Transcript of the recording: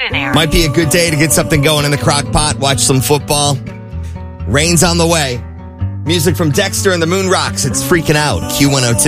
extraordinary. Might be a good day to get something going in the crock pot, watch some football. Rain's on the way. Music from Dexter and the Moon Rocks. It's freaking out. Q102.